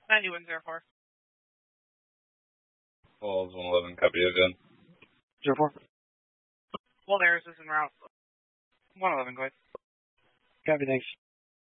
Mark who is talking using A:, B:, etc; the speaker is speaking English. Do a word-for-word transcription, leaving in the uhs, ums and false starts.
A: ninety-one zero four.
B: Falls one eleven, copy again.
C: Zero four.
A: Well, there's this en route. one eleven, go ahead.
C: Copy, thanks.